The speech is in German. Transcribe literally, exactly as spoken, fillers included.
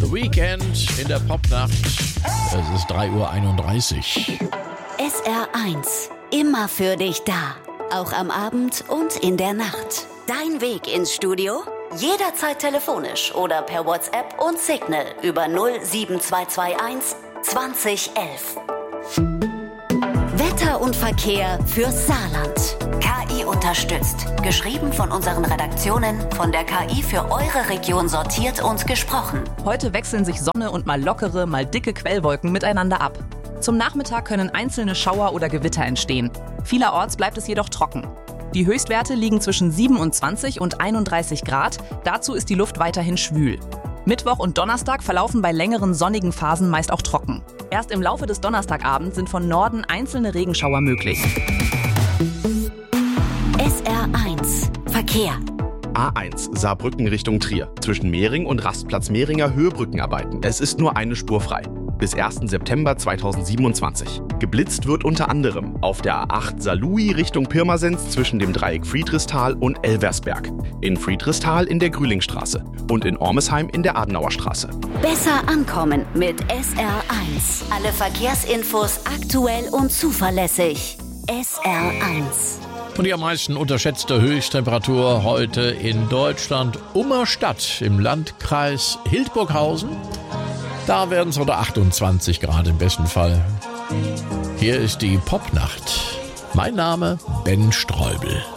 The Weeknd in der Popnacht. Es ist drei Uhr einunddreißig. S R eins. Immer für dich da. Auch am Abend und in der Nacht. Dein Weg ins Studio? Jederzeit telefonisch oder per WhatsApp und Signal über null sieben zwei zwei eins zwanzig elf. Wetter und Verkehr fürs Saarland. K I unterstützt. Geschrieben von unseren Redaktionen, von der K I für eure Region sortiert und gesprochen. Heute wechseln sich Sonne und mal lockere, mal dicke Quellwolken miteinander ab. Zum Nachmittag können einzelne Schauer oder Gewitter entstehen. Vielerorts bleibt es jedoch trocken. Die Höchstwerte liegen zwischen siebenundzwanzig und einunddreißig Grad. Dazu ist die Luft weiterhin schwül. Mittwoch und Donnerstag verlaufen bei längeren sonnigen Phasen meist auch trocken. Erst im Laufe des Donnerstagabends sind von Norden einzelne Regenschauer möglich. S R eins. Verkehr. A eins Saarbrücken Richtung Trier. Zwischen Mehring und Rastplatz Mehringer Höhebrückenarbeiten. Es ist nur eine Spur frei. Bis ersten September zweitausendsiebenundzwanzig. Geblitzt wird unter anderem auf der A acht Saarlouis Richtung Pirmasens zwischen dem Dreieck Friedrichsthal und Elversberg. In Friedrichsthal in der Grühlingstraße und in Ormesheim in der Adenauer Straße. Besser ankommen mit S R eins. Alle Verkehrsinfos aktuell und zuverlässig. S R eins. Und die am meisten unterschätzte Höchsttemperatur heute in Deutschland. Ummerstadt im Landkreis Hildburghausen. Da werden es heute achtundzwanzig Grad im besten Fall. Hier ist die Popnacht. Mein Name Ben Streubel.